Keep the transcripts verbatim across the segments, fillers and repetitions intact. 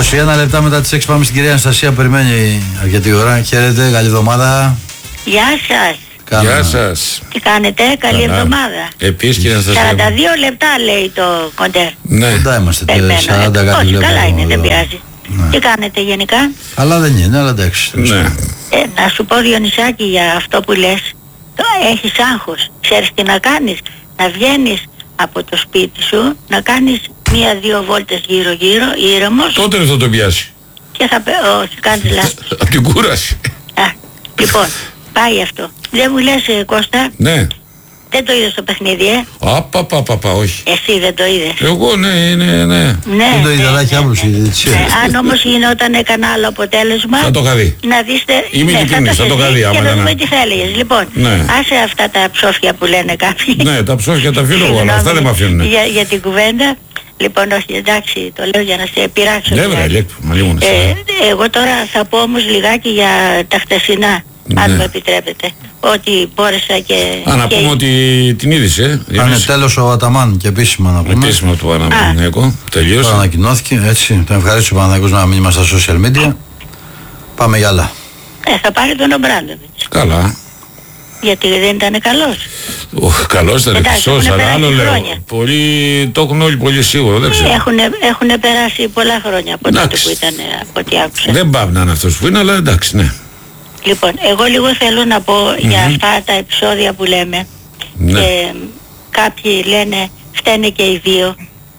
είκοσι ένα λεπτά μετά τις έξι πάμε στην κυρία Αναστασία που περιμένει αρκετή ώρα. Χαίρετε, καλή εβδομάδα. Γεια σας. Κάνα. Γεια σας. Τι κάνετε, καλή Καλά. εβδομάδα. Επίσης κυρία Αναστασία. σαράντα δύο λεπτά λέει το κοντέρ. Ναι. Κοντά είμαστε, Περιμένω. σαράντα κάτι Όχι, λεπτά. καλά είναι, δεν εδώ. πειράζει. Ναι. Τι κάνετε γενικά? Αλλά δεν είναι, αλλά εντάξει. Ναι. Ε, να σου πω Διονυσάκη για αυτό που λες. Το έχεις άγχος. Ξέρεις τι να κάνεις? Να βγαίνεις από το σπίτι σου, να κάνεις μία-δύο βόλτες γύρω-γύρω, ήρεμος, Τότε δεν θα το πιάσει. και θα πε... Όχι, κάνεις λάθος. Από την κούραση. Α, λοιπόν, πάει αυτό. Δεν μου λες, ε, Κώστα, Ναι. δεν το είδες το παιχνίδι, ε? Απαπαπαπα, όχι. Εσύ δεν το είδες? Εγώ ναι, ναι, ναι. Ναι, Δεν το είδα, αλλά έχει ναι, άποψη η διαιτησία. Ε, αν όμως γινόταν κανένα άλλο αποτέλεσμα, Θα το είχα δει. να δείστε... Είμαι ειλικρινής, θα το είχα δει, Και άμα να ήταν δούμε να- τι θα έλεγες. Λοιπόν, Ναι. άσε αυτά τα ψόφια που λένε κάποιοι. Ναι, τα ψόφια τα αφήνω εγώ, αλλά αυτά δεν με αφήνουν. Για, για την κουβέντα. Λοιπόν, όχι, εντάξει, το λέω για να σε πειράξω. Ναι, βρε, λέει, μαλλί μου ε, εγώ τώρα θα πω όμως λιγάκι για τα χτεσινά, αν Ναι. μου επιτρέπετε. Ότι μπόρεσα και... Α, να και- πούμε ότι την είδησε. ε. Πάνε Είδησε. τέλος ο Αταμάν και επίσημα να πούμε. Επίσημα του Παναμαϊκού. Τώρα Τελείωσε. ανακοινώθηκε, έτσι. Τον ευχαριστώ Παναθηναϊκός να μείνει στα social media. Πάμε για άλλα. Ε, θα πάρει τον Ομπράντοβιτς. Καλά. Γιατί δεν ήταν καλός. Ο, καλός ήταν Εντάξει, χρυσός, έχουνε αλλά περάσει άλλο λέω. χρόνια. Πολλοί το έχουν όλοι πολύ σίγουρο, δεν ξέρω. Έχουν περάσει πολλά χρόνια από τότε Εντάξει. που ήταν, από ό,τι άκουσα. Δεν πάει να είναι αυτός που είναι, αλλά εντάξει, ναι. Λοιπόν, εγώ λίγο θέλω να πω για αυτά τα επεισόδια που λέμε. Ναι. Ε, κάποιοι λένε φταίνε και οι δύο.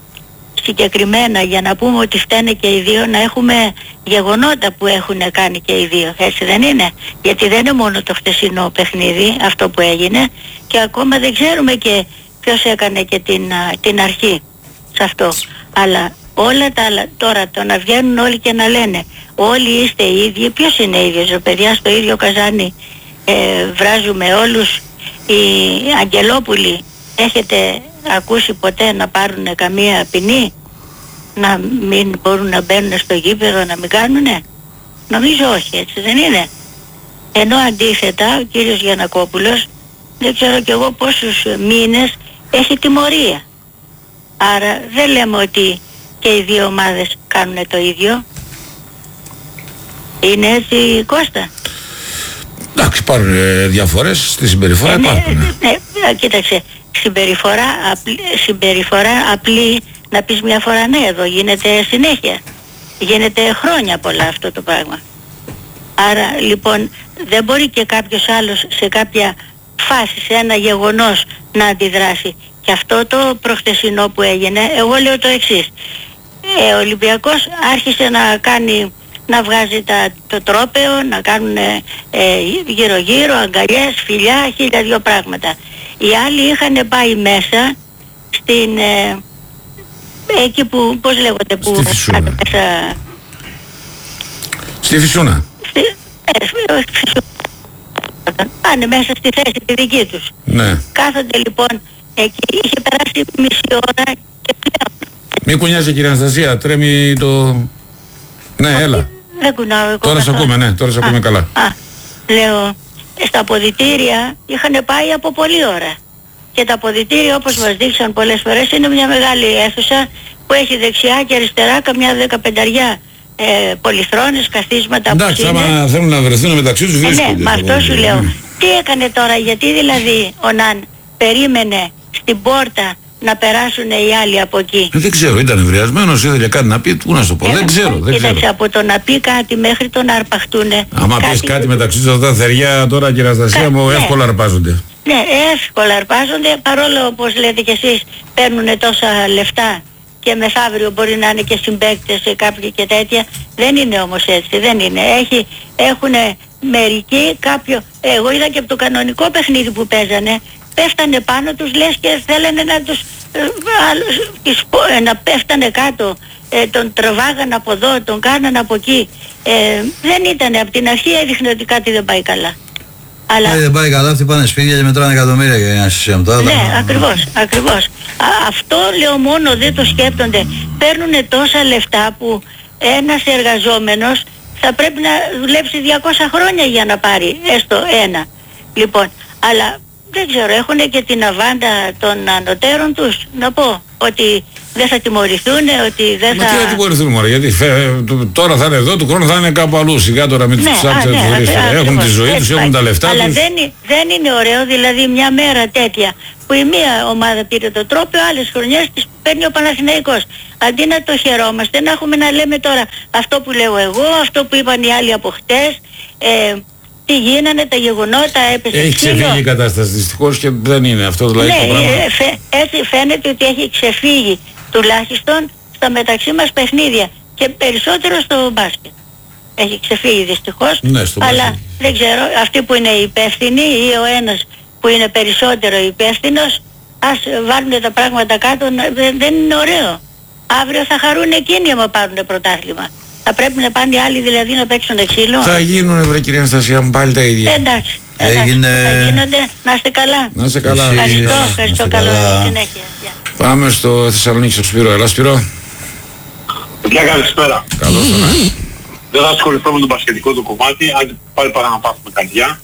Συγκεκριμένα για να πούμε ότι φταίνε και οι δύο, να έχουμε γεγονότα που έχουν κάνει και οι δύο. Έτσι δεν είναι? Γιατί δεν είναι μόνο το χτεσινό παιχνίδι αυτό που έγινε, και ακόμα δεν ξέρουμε και ποιος έκανε και την, α, την αρχή σε αυτό. Αλλά όλα τα άλλα, τώρα το να βγαίνουν όλοι και να λένε όλοι είστε οι ίδιοι, ποιος είναι ίδιος? Ο παιδιά στο ίδιο καζάνι ε, βράζουμε όλους. Οι Αγγελόπουλοι, έχετε ακούσει ποτέ να πάρουν καμία ποινή? Να μην μπορούν να μπαίνουν στο γήπεδο, να μην κάνουνε? Νομίζω όχι, έτσι δεν είναι? Ενώ αντίθετα ο κύριος Γιαννακόπουλος, δεν ξέρω κι εγώ πόσους μήνες έχει τιμωρία. Άρα δεν λέμε ότι και οι δύο ομάδες κάνουν το ίδιο. Είναι έτσι, Κώστα? Εντάξει, υπάρχουν ε, διαφορές στη συμπεριφορά, Ε, ναι, υπάρχουν. ναι, ναι, κοίταξε, συμπεριφορά απλή, συμπεριφορά απλή, να πεις μια φορά ναι, εδώ γίνεται συνέχεια. Γίνεται χρόνια πολλά αυτό το πράγμα. Άρα λοιπόν δεν μπορεί και κάποιος άλλος σε κάποια φάση, σε ένα γεγονός να αντιδράσει. Και αυτό το προχτεσινό που έγινε, εγώ λέω το εξής. Ε, ο Ολυμπιακός άρχισε να κάνει, να βγάζει τα, το τρόπαιο, να κάνουν ε, γύρω γύρω, αγκαλιές, φιλιά, χίλια δυο πράγματα. Οι άλλοι είχαν πάει μέσα στην, ε, εκεί που, πώς λέγονται, που... Στη Φυσούνα. Μέσα, Στη Φυσούνα. στη, ε, στη Φυσούνα. Πάνε μέσα στη θέση τη δική τους. Ναι. Κάθονται λοιπόν εκεί, είχε περάσει μισή ώρα και πλέον. Μην κουνιάζει κυρία Αναστασία, τρέμει το... Ναι, έλα. Δεν κουνάω εγώ. Τώρα σε καθόλου. ακούμε, ναι, τώρα σε ακούμε Α, καλά. Α, λέω, στα αποδυτήρια είχαν πάει από πολλή ώρα. Και τα αποδυτήρια, όπως μας δείξαν πολλές φορές, είναι μια μεγάλη αίθουσα που έχει δεξιά και αριστερά καμιά δεκαπενταριά ε, πολυθρόνες, καθίσματα. Εντάξει, που είναι. άμα θέλουν να βρεθούν μεταξύ τους Ε, βρίσκονται. ναι, με αυτό σου λέω. Τι έκανε τώρα, γιατί δηλαδή ο Ναν περίμενε στην πόρτα να περάσουν οι άλλοι από εκεί? Ε, δεν ξέρω, ήταν ευριασμένος, ήθελε κάτι να πει, πού να σου πω, δεν ξέρω, δεν Κοίταξε, ξέρω. από το να πει κάτι μέχρι το να αρπαχτούνε. Άμα πεις κάτι μεταξύ τους αυτά τα θεριά τώρα κυρία Αναστασία μου, Ναι. εύκολα αρπάζονται. Ναι, εύκολα αρπάζονται, παρόλο όπως λέτε κι εσείς παίρνουν τόσα λεφτά και μεθαύριο μπορεί να είναι και συμπαίκτες σε κάποιοι και τέτοια. Δεν είναι όμως έτσι, δεν είναι. Έχει, έχουνε μερικοί κάποιο... Εγώ είδα και από το κανονικό παιχνίδι που παίζανε, πέφτανε πάνω τους, λες και θέλανε να τους... ε, άλλους, τις πο- ε, να πέφτανε κάτω, ε, τον τραβάγαν από εδώ, τον κάναν από εκεί. Ε, δεν ήτανε, από την αρχή έδειχνε ότι κάτι δεν πάει καλά. Αλλά... Ε, δεν πάει καλά, αυτοί πάνε σπίτια και μετράνε εκατομμύρια για ένα σύστημα. Τώρα, Ναι, ακριβώς, ακριβώς. Α, αυτό λέω μόνο, δεν το σκέπτονται. Παίρνουν τόσα λεφτά που ένας εργαζόμενος θα πρέπει να δουλέψει διακόσια χρόνια για να πάρει έστω ένα. Λοιπόν, αλλά δεν ξέρω, έχουν και την αβάντα των ανωτέρων τους, να πω ότι δεν θα τιμωρηθούν, ότι δεν Μα θα... τι να τιμωρηθούν μωρέ, γιατί φε, τώρα θα είναι εδώ, του χρόνου θα είναι κάπου αλλού. Σιγά τώρα μην τους ψάξετε ναι, τους φορείς. Έχουν τη ζωή τους, έχουν τα λεφτά τους. Αλλά δεν, δεν είναι ωραίο, δηλαδή μια μέρα τέτοια που η μία ομάδα πήρε το τρόπαιο, άλλες χρονιές τις παίρνει ο Παναθηναϊκός. Αντί να το χαιρόμαστε, να έχουμε να λέμε τώρα αυτό που λέω εγώ, αυτό που είπαν οι άλλοι από χτες, ε, τι γίνανε, τα γεγονότα, έπεσε Έχει σκύλο. ξεφύγει η κατάσταση δυστυχώς και δεν είναι αυτό δηλαδή Ναι, το πράγμα. ε, φαι, έτσι φαίνεται ότι έχει ξεφύγει τουλάχιστον στα μεταξύ μας παιχνίδια και περισσότερο στο μπάσκετ. Έχει ξεφύγει δυστυχώς, Ναι, στο αλλά μπάσκετ. δεν ξέρω, αυτοί που είναι υπεύθυνοι ή ο ένας που είναι περισσότερο υπεύθυνος, ας βάλουν τα πράγματα κάτω, δεν, δεν είναι ωραίο. Αύριο θα χαρούν εκείνοι άμα πάρουν πρωτάθλημα. Θα πρέπει να πάνε οι άλλοι δηλαδή να παίξουν ξύλο. Θα γίνουν βρε κυρία Αναστασία μου πάλι τα ίδια. Ε, εντάξει, εντάξει, Έγινε... θα γίνονται, να είστε καλά. Να είσαι καλά. Εσύ- Ευχαριστώ, να ευχαριστώ, είστε καλό καλά. συνέχεια. Γεια. Πάμε στο Θεσσαλονίκη στο Σπύρο. Έλα Σπύρο. Παιδιά, καλησπέρα. Καλώς το να. Δεν θα ασχοληθώ με το μπασκετικό του κομμάτι, αν και πάλι παρά να πάθουμε καρδιά.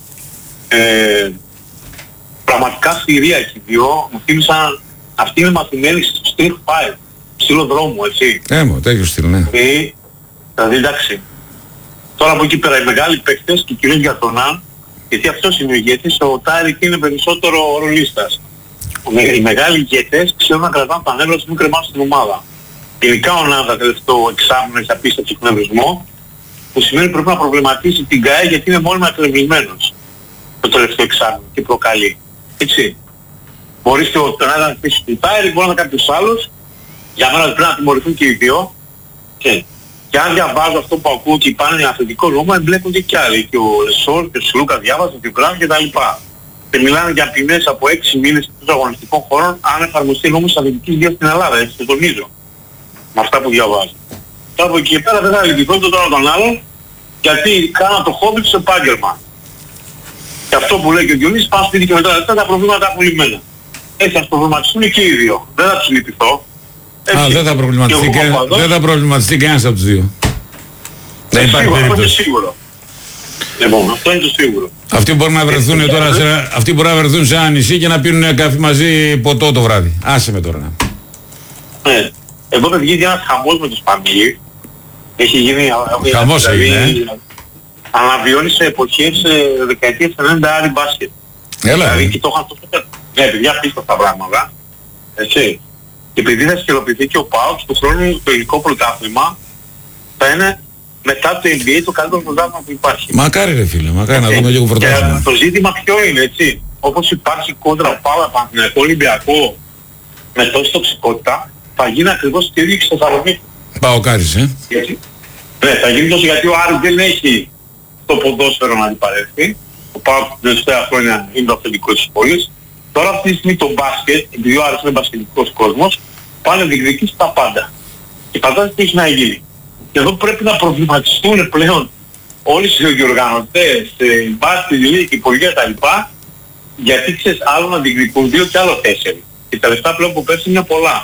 Ε, πραγματικά σφυρία εκεί δύο, μου θύμισαν, αυτοί είναι μαθημένοι στο Street Fight, ψηλό δρόμο, έτσι. Ε, μου, τέτοιο στυλ, ναι. Δηλαδή, δηλαδή εντάξει. Τώρα από εκεί πέρα οι μεγάλοι παίκτες και κυρίως για τον Αν, γιατί αυτός είναι ο ηγέτης, ο Τάρικ είναι περισσότερο ρολίστας. Οι μεγάλοι ηγέτες ξέρουν να κρατάνε τα νεύρα τους, μην κρεμάσουν στην ομάδα. Γενικά ο Ναν τα τελευταίο εξάμηνο έχει απίστευτο εκνευρισμό, που σημαίνει πρέπει να προβληματίσει την ΚΑΕ γιατί είναι μόνιμα εκνευρισμένος το τελευταίο εξάμηνο και προκαλεί. Έτσι. Μπορείς και ο Ναν να πεις την Τάρικ, μπορεί να είναι κάποιος άλλος, για μένα πρέπει να τιμωρηθούν και οι δύο. Και, και αν διαβάζω αυτό που ακούω και πάνε αθλητικό νόμο, εμπλέκονται και άλλοι. Και ο Λεσόρ και ο Σλούκα διάβαζε και ο Γκράμ και τα λοιπά. Και μιλάνε για ποινές από έξι μήνες των αγωνιστικών χώρων αν εφαρμοστεί νόμος αθλητικής βίας στην Ελλάδα, έτσι το τονίζω. Με αυτά που διαβάζω. Τώρα από εκεί και πέρα δεν θα λυπηθώ το τώρα τον άλλον, γιατί κάνα το χόμπι του επάγγελμα. Και αυτό που λέει και ο Διονύσης, πάνε σπίτι και μετά τα προβλήματα έχουν λυμμένα. Έτσι ας προβληματιστούν και οι δύο. Δεν θα τους λυπηθώ. Α, δεν θα προβληματιστεί, και, δεν θα προβληματιστεί κανένας από τους δύο. Δεν υπάρχει περίπτωση. Αυτό είναι περίπτωση. σίγουρο. Λοιπόν, αυτό είναι το σίγουρο. Αυτοί μπορούν να βρεθούν τώρα σε, αυτοί μπορούν να βρεθούν σε ένα νησί και να πίνουν καφέ μαζί ποτό το βράδυ. Άσε με τώρα. Ναι. Εδώ έχει γίνει ένας χαμός με τους Παμίλη. Έχει γίνει... Χαμός έγινε, ε. Αναβιώνει σε εποχές ε, δεκαετίες ενενήντα άρι μπάσκετ. Έλα. Δηλαδή και το είχαν αυτό. Ναι, παιδιά πίστα τα πράγματα. Έτσι. Και επειδή θα σκελοποιηθεί και ο ΠΑΟΚ του χρόνου το ελληνικό πρωτάθλημα θα είναι μετά το N B A το καλύτερο πρωτάθλημα που υπάρχει. Μακάρι ρε φίλε, μακάρι να δούμε λίγο πρωτάθλημα. Και το ζήτημα ποιο είναι, έτσι. Όπως υπάρχει κόντρα ΠΑΟΚ, Παναθηναϊκό, Ολυμπιακό με τόση τοξικότητα, θα γίνει ακριβώς το ίδιο και στο Θεσσαλονίκη. Παοκάρις, ε. Γιατί? Ναι, θα γίνει τόσο γιατί ο Άρης δεν έχει το ποδόσφαιρο να αντιπαρέλθει. Ο ΠΑΟΚ τα τελευταία χρόνια είναι το αυθεντικό της πόλης. Τώρα αυτή τη στιγμή το μπάσκετ, επειδή ο Άρης είναι μπασκετικός κόσμος, πάνε διεκδικήσει τα πάντα. Και φαντάζεστε τι έχει να γίνει. Και εδώ πρέπει να προβληματιστούν πλέον όλοι οι διοργανωτές, μπάσκετ, και υπουργεία τα λοιπά, γιατί ξέρεις άλλο να διεκδικούν δύο και άλλο τέσσερι. Και τα λεφτά πλέον που πέφτουν είναι πολλά.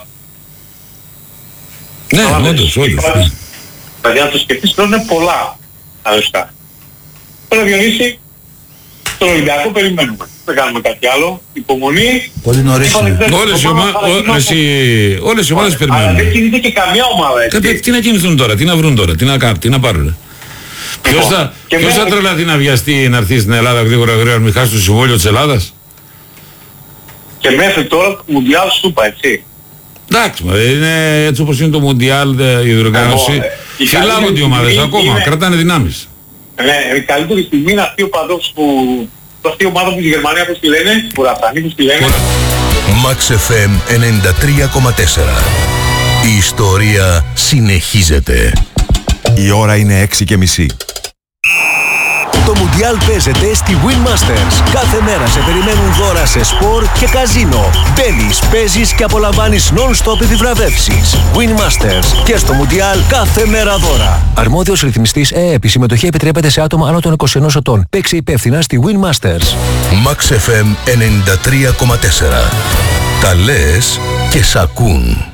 Ναι, όντως, όντως. Δηλαδή αν το σκεφτείς πλέον είναι πολλά τα λεφτά. Τώρα Διονύση, τον Ολυμπιακό περιμένουμε. Δεν κάνουμε κάτι άλλο. Υπομονή. Πολύ νωρίς είναι. Όλες οι ομα- όλες οι- όλες οι ομάδες Αλλά δεν περιμένουν. κινείται και καμία ομάδα, έτσι. Κάτι- Τι να κινηθούν τώρα, τι να βρουν τώρα, τι να κάνουν, τι να πάρουν. Ποιος θα, και ποιος θα μέχρι- τρελαθεί να βιαστεί να έρθει στην Ελλάδα γρήγορα γρήγορα να μην χάσει το συμβόλαιο της Ελλάδας. Και μέχρι τώρα το Μουντιάλ σου είπα, έτσι. Εντάξει, μα είναι έτσι όπως είναι το Μουντιάλ, η διοργάνωση. Εγώ, ε, η Φυλάγονται οι καλύτερη ομάδες στιγμή ακόμα, είναι- κρατάνε δυνάμεις. Ναι, η καλύτερη στιγμή είναι αυτή ο παδός που... αυτή η ομάδα που στη Γερμανία πώς τη λένε, που Ραθανή πώς τη λένε. Max εφ εμ ενενήντα τρία κόμμα τέσσερα. Η ιστορία συνεχίζεται. Η ώρα είναι έξι και μισή. Το Μουντιάλ παίζεται στη Win Masters. Κάθε μέρα σε περιμένουν δώρα σε σπορ και καζίνο. Μπαίνεις, παίζεις και απολαμβάνεις non-stop επιβραβεύσεις. Win Masters και στο Μουντιάλ κάθε μέρα δώρα. Αρμόδιος ρυθμιστής ΕΕΠ. Η συμμετοχή επιτρέπεται σε άτομα άνω των είκοσι ενός ετών. Παίξε υπεύθυνα στη Win Masters. Max εφ εμ ενενήντα τρία κόμμα τέσσερα. Τα λες και σ' ακούν.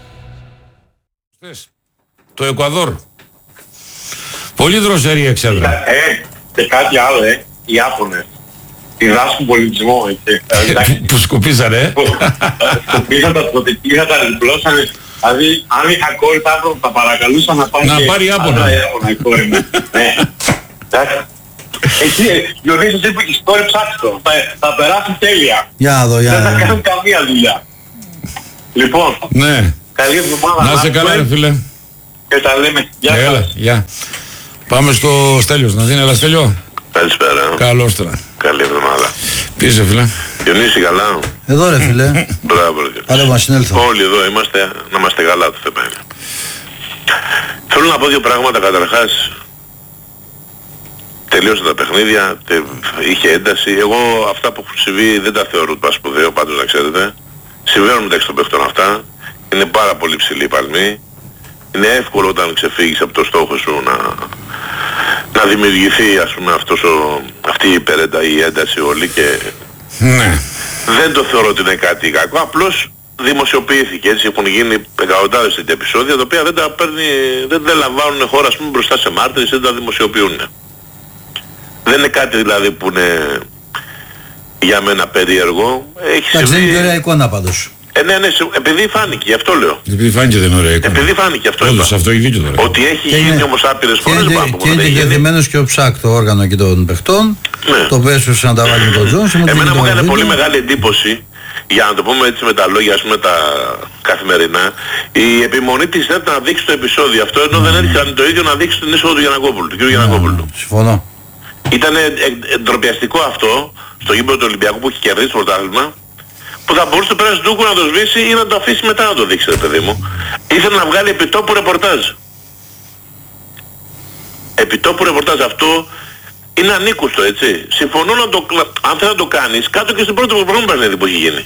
Το Εκουαδόρ. Πολύ δροσερή εξέδρα. Ε, και κάτι άλλο, ε, οι Ιάπωνες. Διδάσκουν πολιτισμό, έτσι. Που σκουπίζανε, ε. Σκοπίζαν τα πρωτοτήρια, τα διπλώσανε Δηλαδή, αν είχα κόρη θα, θα παρακαλούσα να πάρει να και πάρει άπονα. η κόρη μου. Ναι. Εντάξει. Εσύ, Διονύσης είπε και η κόρη ψάξτε το. Θα, θα περάσει τέλεια. Για να δω, για Δεν να θα δω. κάνει καμία δουλειά. Λοιπόν, Ναι. καλή εβδομάδα. Να είσαι καλά ρε φίλε. Και τα λέμε. Γεια Έλα, σας. γεια. Πάμε στο Στέλιος. Να δίνει, έλα Στέλιο. Καλησπέρα. Καλώς τώρα. Καλή εβδομάδα. Τι είσαι φίλε. Διονύση, καλά. Εδώ ρε φίλε. Μπράβο, ρε Διονύση. Πάλι να συνέλθω. Όλοι εδώ είμαστε, να είμαστε καλά το θέμα είναι. Θέλω να πω δύο πράγματα καταρχάς. Τελείωσαν τα παιχνίδια, τε, είχε ένταση. Εγώ αυτά που έχουν συμβεί δεν τα θεωρώ το σπουδαίο, πάντως να ξέρετε. Συμβαίνουν μεταξύ των παιχτών αυτά. Είναι πάρα πολύ ψηλή η παλμή. Είναι εύκολο όταν ξεφύγεις από το στόχο σου να, να δημιουργηθεί ας πούμε αυτός ο, αυτή η υπερέντα, η ένταση όλη και Ναι. δεν το θεωρώ ότι είναι κάτι κακό. Απλώς δημοσιοποιήθηκε έτσι, έχουν γίνει εκατοντάδες τέτοια επεισόδια τα οποία δεν τα παίρνει, δεν, δεν λαμβάνουν χώρα ας πούμε μπροστά σε μάρτυρες, δεν τα δημοσιοποιούν. Δεν είναι κάτι δηλαδή που είναι για μένα περίεργο. Έχει Εντάξει, δεν είναι συμβεί... ωραία εικόνα πάντως. Ε, ναι, ναι, σε- επειδή φάνηκε, γι' αυτό λέω. Επειδή φάνηκε δεν είναι ωραία εικόνα. Επειδή φάνηκε, αυτό Όντως, είπα. αυτό έχει δίκιο τώρα. Ότι έχει Και γίνει είναι- όμως άπειρες Και φορές είναι, πάνω και είναι γεννημένος και ο Ψάκ, το όργανο και των παιχτών. Ναι. Το πέσωσε να τα βάλει με τον Τζόνς. Εμένα μου έκανε πολύ μεγάλη εντύπωση, για να το πούμε έτσι με τα λόγια, ας πούμε τα καθημερινά, η επιμονή της ΕΡΤ να δείξει το επεισόδιο αυτό, ενώ δεν έτυχαν το ίδιο να δείξει την είσοδο του Γιαννακόπουλου, του κ. Γιαννακόπουλου. Συμφωνώ. Ήταν εντροπιαστικό αυτό, στο γήπεδο του Ολυμπιακού που έχει κερδίσει το πρωτάθλημα, που θα μπορούσε πέρα του Ντούκου να το σβήσει ή να το αφήσει μετά να το δείξει, ρε παιδί μου. Ήθελε να βγάλει επιτόπου ρεπορτάζ. Επιτόπου ρεπορτάζ αυτό είναι ανήκουστο, έτσι. Συμφωνώ να το, αν θέλει να το κάνεις, κάτω και στην πρώτη προηγούμενη παιχνίδι που έχει γίνει.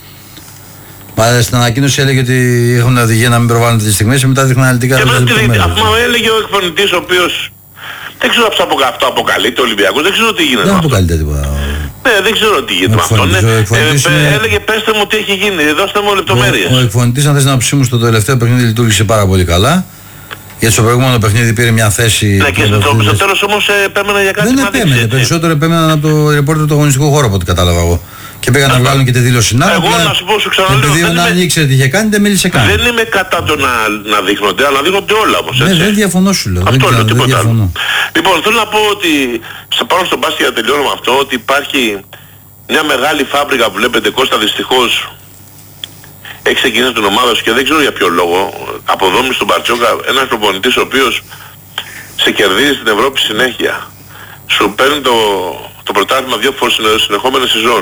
Μα στην ανακοίνωση έλεγε ότι έχουν οδηγία να μην προβάλλουν τις στιγμές και μετά δείχνουν αναλυτικά Και τις μετά τη λεπτομέρειες. αφού έλεγε ο εκφωνητής ο οποίος δεν ξέρω αυτό αυτό αποκαλείται ο Ολυμπιακός, δεν ξέρω τι γίνεται Δεν με αυτό. αποκαλείται τίποτα. Ναι, δεν ξέρω τι γίνεται με αυτό. εκφωνητής, Ναι. ο εκφωνητής Ε, είναι- Έλεγε πέστε μου τι έχει γίνει, δώστε μου Ο, λεπτομέρειες. ο εκφωνητής, αν θες να ψήμουν στο τελευταίο παιχνίδι, λειτουργήσε πάρα πολύ καλά. Γιατί στο προηγούμενο παιχνίδι πήρε μια θέση. Ναι, και στο, στο τέλος όμως ε, επέμενε για κάτι Δεν να δείξει, επέμενε. έτσι. Περισσότερο επέμεναν από το ρεπόρτερ του αγωνιστικού χώρου από ό,τι κατάλαβα εγώ. Και πήγαν να βγάλουν και τη δήλωση να. Εγώ να σου πω, σου ξαναλέω, Επειδή δεν ο Νάνι είμαι- ήξερε τι είχε κάνει, δεν μίλησε καν. Δεν είμαι κατά το να, να δείχνονται, αλλά δείχνονται όλα όμως, Ναι, έτσι. δεν διαφωνώ σου λέω. Αυτό Δεν, λέω, ξέρω, δεν τίποτα άλλο. διαφωνώ. Λοιπόν, θέλω να πω ότι σε πάνω στον μπάσκετ για να τελειώνω με αυτό, ότι υπάρχει μια μεγάλη φάμπρικα που βλέπετε, Κώστα, δυστυχώς έχει ξεκινήσει την ομάδα σου και δεν ξέρω για ποιο λόγο, αποδόμηση στον Μπαρτσόκα, ένας προπονητής ο οποίος σε κερδίζει στην Ευρώπη συνέχεια. Σου παίρνει το, το πρωτάθλημα δύο φορές συνε- συνεχόμενες σεζόν.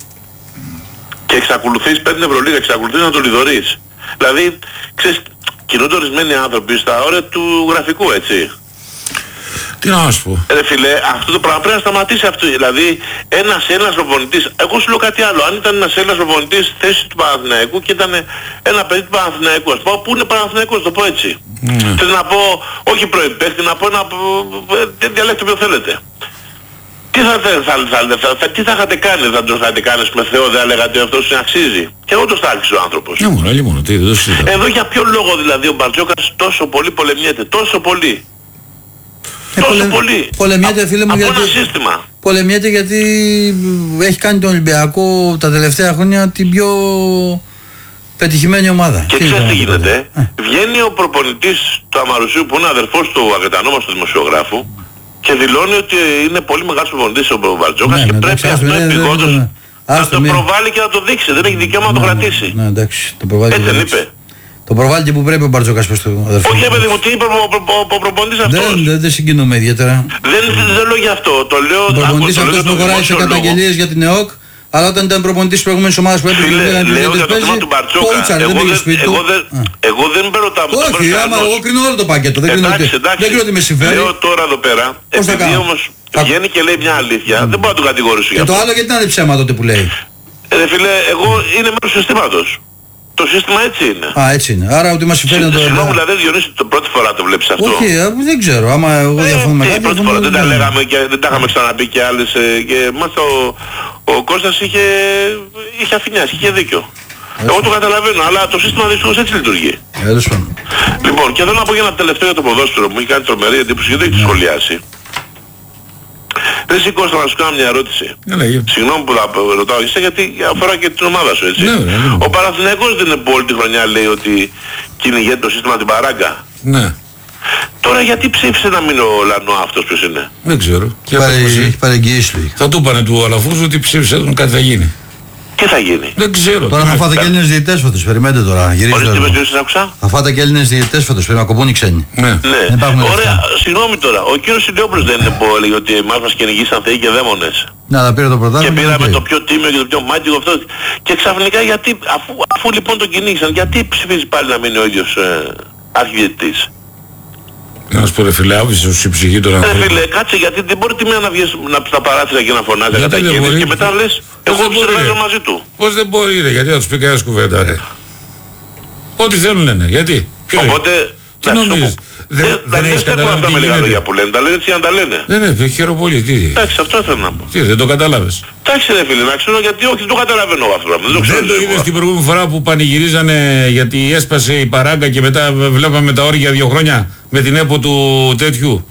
Και εξακολουθείς, παίρνει την Ευρωλίγα, εξακολουθείς να το λιδωρείς. Δηλαδή, ξέρεις, κινούνται ορισμένοι άνθρωποι στα όρια του γραφικού, έτσι. Τι να σου πω. Ρε φίλε, αυτό το πράγμα πρέπει να σταματήσει αυτό. Δηλαδή, ένας ένας προπονητής, εγώ σου λέω κάτι άλλο. Αν ήταν ένας ένας προπονητής θέση του Παναθηναϊκού και ήταν ένα παιδί του Παναθηναϊκού, ας πω, που είναι Παναθηναϊκός, να το πω έτσι. Ναι. Θέλω να πω, όχι προϋπέχτη, να πω ένα ε, διαλέκτο που θέλετε. Τι θα, θα, θα, θα, θα, θα, τι θα είχατε κάνει, θα το είχατε κάνει με Θεό, δεν λέγατε αυτός είναι αξίζει. Και εγώ το στάλξω ο άνθρωπος. Ναι μόνο, άλλη μόνο, τι δεν το συζητάω. Εδώ για ποιο λόγο δηλαδή ο Μπαρτζόκας τόσο πολύ πολεμιέται, τόσο πολύ. Ε, τόσο πολε- πολύ. πολεμιέται, φίλε μου, από γιατί- ένα σύστημα. Πολεμιέται γιατί έχει κάνει τον Ολυμπιακό τα τελευταία χρόνια την πιο πετυχημένη ομάδα. Και Τι ξέρεις ήταν τι αυτό, γίνεται, ε? βγαίνει ο προπονητής του Αμαρουσίου που είναι αδερφός του αγετανόμαστου δημοσιογράφου και δηλώνει ότι είναι πολύ μεγάλος προπονητής ο Μπαρτζόκας Ναι, και ναι, πρέπει εντάξει, αυτό άστο, ναι, επιγόντως ναι, ναι. να Άστο, το μην- προβάλλει και να το δείξει. Δεν έχει δικαίωμα να το κρατήσει. Ναι, εντάξει, το προβάλλει. Έτσι και δεν το- είπε. Το προβάλλει και που πρέπει ο Μπαρτζόκας πες του αδερφού. Όχι παιδί μου, τι είπε ο, προ- ο, ο προπονητής αυτός. Δεν, δεν, δεν συγκινούμε ιδιαίτερα. Δεν, δεν λέω γι' αυτό. Το λέω, Ο προπονητής το λέω αυτός για το προχωράει σε δημόσιο λόγο. καταγγελίες για την ΕΟΚ, αλλά όταν ήταν προπονητής της προηγούμενης ομάδας που έπρεπε Φίλε, να λέω πήγαινε για το θέμα παίζει, του Μπαρτσόκα. κόουτσαρε, δεν Εγώ πήγε δεν, σπίτι του. εγώ δεν, Α. εγώ δεν παίρνω τα τα Όχι, παίρνω άμα κανένας. εγώ κρίνω όλο το πακέτο. Δεν κρίνω Εντάξει, ότι- εντάξει. δεν κρίνω ότι με συμφέρει. Λέω τώρα εδώ πέρα, Πώς θα επειδή κάνω. όμως Θα- βγαίνει και λέει μια αλήθεια, δεν μπορώ να τον κατηγορήσω Και για το αυτό. άλλο γιατί να είναι ψέμα τότε που λέει. Ε, ρε φίλε, εγώ είναι μέρος του συστήματος. Το σύστημα έτσι είναι. Α, έτσι είναι. Άρα ότι μας συμφέρει να το... Συγγνώμη, δηλαδή Διονύση, το πρώτη φορά το βλέπεις αυτό. Όχι, ε, δεν ξέρω. Άμα εγώ Ε, διαφωνώ με τι, κάτι... πρώτη διαφωνώ φορά δεν με τα κάτι. λέγαμε και δεν τα είχαμε ξαναπεί και άλλες ε, και μας ο, ο Κώστας είχε, είχε αφηνιάσει, είχε δίκιο. Εγώ το καταλαβαίνω, αλλά το σύστημα δυστυχώς έτσι λειτουργεί. Τέλος πάντων. Λοιπόν, και θέλω να πω για ένα τελευταίο για το ποδόσφαιρο που μου έχει κάνει τρομερή εντύπωση και δεν έχει σχολιάσει. Δεν σηκώστα να σου κάνω μια ερώτηση. Ναι, συγγνώμη που θα ρωτάω εσένα γιατί αφορά και την ομάδα σου, έτσι. Ναι, ναι, ναι. Ο Παναθηναϊκός δεν είναι που όλη τη χρονιά λέει ότι κυνηγέται το σύστημα την παράγκα. Ναι. Τώρα γιατί ψήφισε να μην ο Λανό αυτός ποιος είναι? Δεν ξέρω. Έχει παρεγγιήσει lui. Θα του είπανε του Αλαφούζου ότι ψήφισε τον, κάτι θα γίνει. Τι θα γίνει? Δεν ξέρω. Τώρα θα φάτε και Έλληνες διαιτητές φέτος, περιμένετε τώρα. Ορίστε με τι άκουσα. Θα φάτε και Έλληνες διαιτητές φέτος, πρέπει να κοπούν οι ξένοι. Ναι. Ναι. Ωραία, συγγνώμη τώρα. Ο κύριος Ηλιόπουλος δεν είναι που έλεγε ότι εμάς μας κυνηγήσαν θεοί και δαίμονες? Ναι, αλλά πήρε το πρωτάθλημα. Και πήραμε το πιο τίμιο και το πιο μάτιο αυτό. Και ξαφνικά γιατί, αφού, αφού λοιπόν τον κυνήγησαν, γιατί ψηφίζει πάλι να μείνει ο ίδιος ε, αρχιδιαιτητής? Να σου πω ρε φίλε, άβησε σου η ψυχή των ανθρώπων. Ρε φίλε, κάτσε γιατί δεν μπορεί τη μία να βγεις να, στα παράθυρα και να φωνάζει Γιατί κατά δεν εκείνης μπορεί? και μετά λες Πώς εγώ δεν μπορεί, ψηφίζω ρε? μαζί του. Πώς δεν μπορεί ρε, γιατί θα τους πει κανένας κουβέντα ρε. Ό,τι θέλουν λένε, γιατί. Ποιο είναι? Οπότε, Τι εντάξει, νομίζεις? όπου- Δεν, δεν- δεν έχεις δεν καταλάβει αυτά τι με λίγα λόγια γίνεται. που λένε, τα λένε έτσι να τα λένε. Ναι, ναι, χαίρομαι πολύ. Τι, Εντάξει, αυτό θέλω να πω. τι, δεν το κατάλαβες. Εντάξει ρε φίλε, να ξέρω γιατί όχι, δεν το καταλαβαίνω αυτό το πράγμα. Δεν το ξέρω. Δεν το εγώ. είδες την προηγούμενη φορά που πανηγυρίζανε γιατί έσπασε η παράγκα και μετά βλέπαμε τα όρια δύο χρόνια με την έπο του τέτοιου.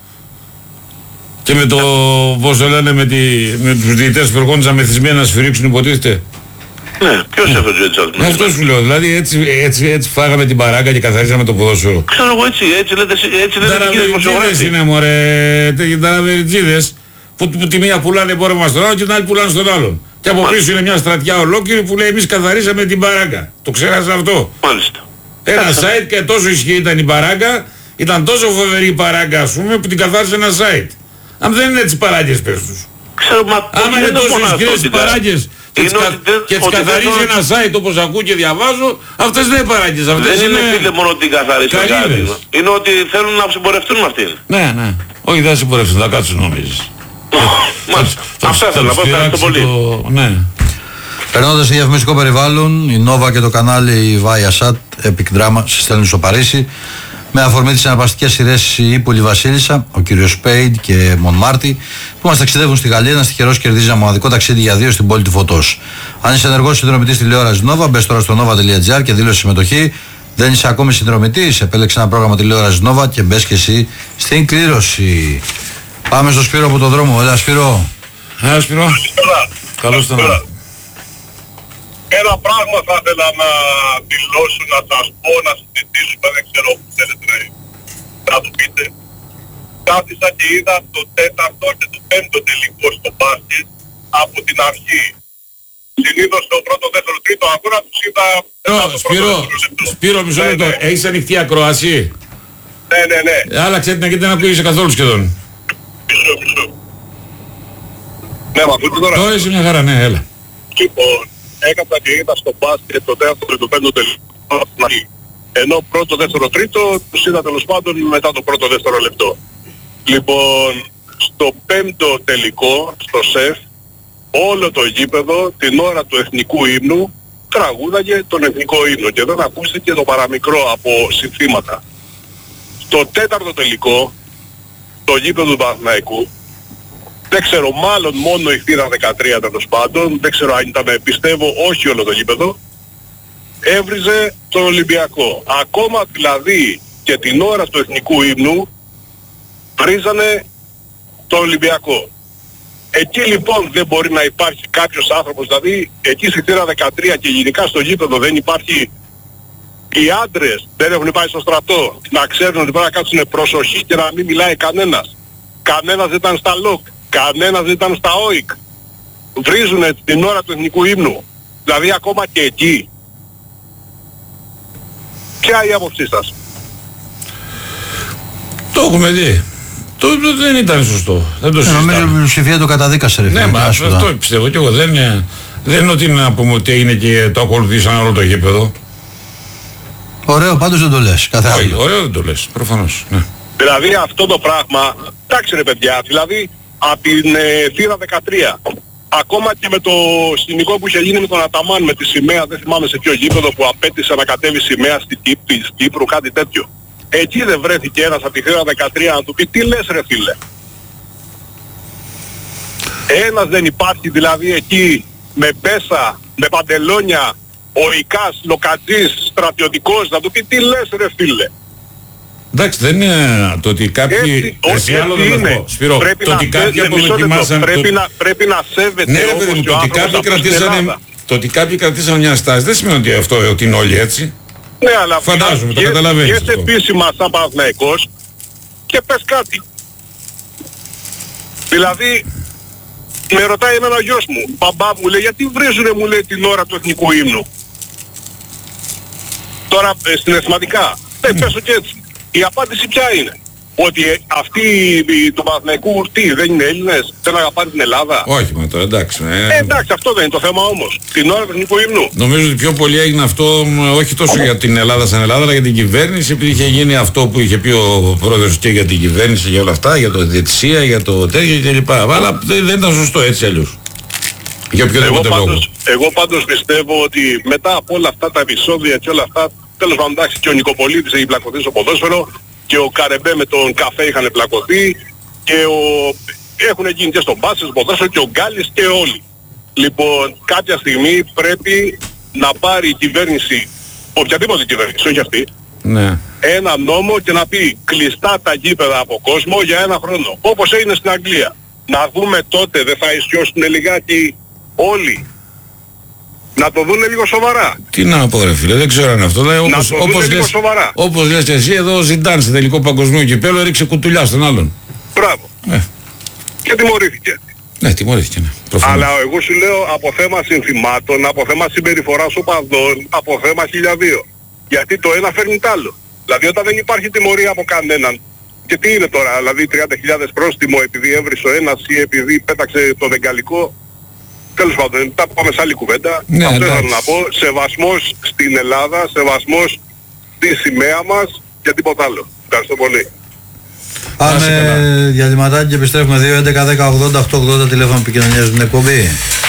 Και με το, πώς το λένε, με, τη, με τους διαιτητές που ερχόντουσαν μεθυσμένοι να σφυρίξουν υποτίθεται. Ναι, ποιος είναι αυτός ο Τζέτσας? Αυτό σου λέω, δηλαδή έτσι, έτσι, έτσι φάγαμε την παράγκα και καθαρίσαμε το ποδόσφαιρο. Ξέρω εγώ έτσι, έτσι λέτε, έτσι λέτε και κύριε Ταραβεριτζίδες δημοσιογράφοι. είναι μωρέ, τε- ταραβεριτζίδες που, που τη μία πουλάνε εμπόρευμα στον άλλον και την άλλη πουλάνε στον άλλον. Και από πίσω είναι μια στρατιά ολόκληρη που λέει εμείς καθαρίσαμε την παράγκα. Το ξέχασα αυτό. Μάλιστα. Ένα site και τόσο ισχυρή ήταν η παράγκα, ήταν τόσο φοβερή η παράγκα ας πούμε που την καθάρισε ένα site. Αν δεν είναι έτσι παράγκες πες τους. Ξέρω, μα Άμα είναι τόσο ισχυρές οι παράγκες και τις, κα... και τις καθαρίζει ένα site όπως ακούω και διαβάζω, αυτές δεν είναι παράγκες. Αυτές δεν είναι είναι φίλε μόνο ότι καθαρίσουν καρύδες. κάτι. Είναι ότι θέλουν να συμπορευτούν με αυτήν. Ναι, ναι. Όχι δεν συμπορεύσουν, θα κάτσουν νομίζεις. Μάλιστα. Αυτά θέλω να πω, ευχαριστώ πολύ. Το... Ναι. Περνώντας σε διαφημιστικό περιβάλλον, η Νόβα και το κανάλι Viasat Epic Drama σε στέλνουν στο Παρίσι με αφορμή τις συναρπαστικές σειρές η Ύπουλη Βασίλισσα, ο κύριος Σπέιντ και Μον Μάρτι που μας ταξιδεύουν στη Γαλλία. Ένας τυχερός κερδίζει ένα μοναδικό ταξίδι για δύο στην πόλη του Φωτός. Αν είσαι ενεργός συνδρομητής τηλεόρασης Νόβα, μπες τώρα στο nova τελεία gr και δήλωσε συμμετοχή. Δεν είσαι ακόμη συνδρομητής, επέλεξε ένα πρόγραμμα τηλεόρασης Νόβα και μπες και εσύ στην κλήρωση. Πάμε στο Σπύρο από τον δρόμο. Έλα Σπύρο. Έλα Σπύρο. Καλώς τον άλλο. Ένα πράγμα θα ήθελα να δηλώσω, να σας πω, να συζητήσουμε, δεν ξέρω που θέλετε να το πείτε. Κάθισα και είδα το τέταρτο και το πέμπτο τελικό στο μπάσκετ από την αρχή. Συνήθως το πρώτο, δεύτερο, τρίτο αγώνα τους είδα... Ω, Σπύρο, Σπύρο μισό λεπτό, έχεις ανοιχτή ακροασία. Ναι, ναι, ναι. Άλλαξε την γιατί δεν ακούγεσαι καθόλου σχεδόν. Μισό, μισό. Ναι, μα ακούτε τώρα. Τώρα είσαι μια χαρά, ναι, έλα. Λοιπόν, έκανα και είδα στο μπάσκετ το τέταρτο και το πέμπτο τελικό στην αρχή. Ενώ πρώτο, δεύτερο, τρίτο τους είδα τέλος πάντων μετά το πρώτο, δεύτερο λεπτό. Λοιπόν, στο πέμπτο τελικό, στο ΣΕΦ, όλο το γήπεδο την ώρα του εθνικού ύμνου τραγούδαγε τον εθνικό ύμνο και δεν ακούστηκε το παραμικρό από συνθήματα. Στο τέταρτο τελικό, το γήπεδο του Παναθηναϊκού, δεν ξέρω, μάλλον μόνο η θύρα δεκατρία τέλος πάντων, δεν ξέρω αν ήταν, πιστεύω όχι όλο το γήπεδο, έβριζε τον Ολυμπιακό. Ακόμα δηλαδή και την ώρα του εθνικού ύμνου βρίζανε τον Ολυμπιακό. Εκεί λοιπόν δεν μπορεί να υπάρχει κάποιος άνθρωπος, δηλαδή εκεί στη θύρα δεκατρία και γενικά στο γήπεδο δεν υπάρχει, οι άντρες δεν έχουν πάει στο στρατό, να ξέρουν ότι πρέπει να κάτσουν προσοχή και να μην μιλάει κανένας. Κανένας δεν ήταν στα ΛΟΚ, κανένας δεν ήταν στα ΟΙΚ. Βρίζουνε την ώρα του εθνικού ύμνου. Δηλαδή ακόμα και εκεί. Ποια η άποψή σας? Το έχουμε δει. Το, το δεν ήταν σωστό. Δεν το Ε, νομίζω συζητάμε. η πλειοψηφία το καταδίκασε ρε φίλε. Ναι, μα άσχετα. αυτό πιστεύω και εγώ. Δεν είναι, δεν είναι ότι είναι να πούμε ότι έγινε και το ακολουθήσαν όλο το γήπεδο. Ωραίο πάντως δεν το λες. Κάθε Όχι, άλλο. ωραίο δεν το λες, προφανώς. Ναι. Δηλαδή αυτό το πράγμα, εντάξει ρε παιδιά, δηλαδή από την ε, θύρα δεκατρία, ακόμα και με το σκηνικό που είχε γίνει με τον Αταμάν με τη σημαία, δεν θυμάμαι σε ποιο γήπεδο που απέτησε να κατέβει σημαία στην Κύπρου, Κύπρου, κάτι τέτοιο. Εκεί δεν βρέθηκε ένας από τη θύρα δεκατρία να του πει τι λες ρε φίλε. Ένας δεν υπάρχει δηλαδή εκεί με πέσα, με παντελόνια, ο Ικάς, Λοκατζής, στρατιωτικός, να του πει τι λες ρε φίλε. Εντάξει, δεν είναι το ότι κάποιοι... Έτσι, άλλο έτσι είναι. Πω, Σπύρο, πρέπει το να ότι κάποιοι αποδοκιμάσαν... Πρέπει, το... να, πρέπει να σέβεται ναι, ρε, όπως παιδί, και ο άνθρωπος από την Ελλάδα. Το ότι κάποιοι κρατήσαν μια στάση δεν σημαίνει ότι αυτό ότι είναι όλοι έτσι. Ναι, αλλά φαντάζομαι, το καταλαβαίνεις. Βγες επίσημα σαν Παναθηναϊκός και πες κάτι. Δηλαδή, με ρωτάει εμένα ο γιος μου, μπαμπά μου λέει, γιατί βρίζουνε μου λέει την ώρα του εθνικού ύμνου. Τώρα ε, συναισθηματικά. Δεν πες το και έτσι. Η απάντηση ποια είναι? Ότι ε, αυτοί οι, του Παναθηναϊκού τι, δεν είναι Έλληνες, δεν αγαπάνε την Ελλάδα. Όχι με τώρα, εντάξει. Ε, ε, εντάξει, αυτό δεν είναι το θέμα όμως. Την ώρα του εθνικού ύμνου. Νομίζω ότι πιο πολύ έγινε αυτό όχι τόσο για την Ελλάδα σαν Ελλάδα, αλλά για την κυβέρνηση, επειδή είχε γίνει αυτό που είχε πει ο πρόεδρος και για την κυβέρνηση, για όλα αυτά, για το διαιτησία, για το τέτοιο κλπ. Αλλά δεν ήταν σωστό έτσι αλλιώς. Για οποιοδήποτε εγώ, λόγο. πάντως, εγώ πάντως πιστεύω ότι μετά από όλα αυτά τα επεισόδια και όλα αυτά, τέλος πάντων εντάξει, και ο Νικοπολίτης έχει πλακωθεί στο ποδόσφαιρο και ο Καρεμπέ με τον Καφέ είχαν πλακωθεί και ο... έχουν γίνει και στον μπάσκετ, στο ποδόσφαιρο και ο Γκάλης και όλοι. Λοιπόν, κάποια στιγμή πρέπει να πάρει η κυβέρνηση, οποιαδήποτε κυβέρνηση, όχι αυτή, ναι, ένα νόμο και να πει κλειστά τα γήπεδα από κόσμο για ένα χρόνο. Όπως έγινε στην Αγγλία. Να δούμε τότε, δεν θα ισιώσουν λιγάκι όλοι. Να το δούνε λίγο σοβαρά. Τι να πω ρε φίλε, δεν ξέρω αν είναι αυτό. Δηλαδή, να όπως, το δούνε όπως λίγο λες, σοβαρά. Όπως λες εσύ εδώ ο Ζιντάν σε τελικό παγκοσμίου κυπέλλο έριξε κουτουλιά στον άλλον. Μπράβο. Ε. Και τιμωρήθηκε. Ναι, τιμωρήθηκε, ναι. Προφανώς. Αλλά εγώ σου λέω από θέμα συνθημάτων, από θέμα συμπεριφοράς οπαδών, από θέμα χίλια δύο. Γιατί το ένα φέρνει τ' άλλο. Δηλαδή όταν δεν υπάρχει τιμωρία από κανέναν. Και τι είναι τώρα, δηλαδή τριάντα χιλιάδες πρόστιμο επειδή έβρισε ο ένας ή επειδή πέταξε το βεγγαλικό. Τέλος πάντων, τα πάμε σε άλλη κουβέντα. Ναι, αυτό εντάξει. ήθελα να πω. Σεβασμός στην Ελλάδα, σεβασμός στη σημαία μας και τίποτα άλλο. Ευχαριστώ πολύ. Πάμε διαλυματάκι και επιστρέφουμε δύο έντεκα δέκα ογδόντα οκτακόσια ογδόντα τηλέφωνο επικοινωνίας με την εκπομπή.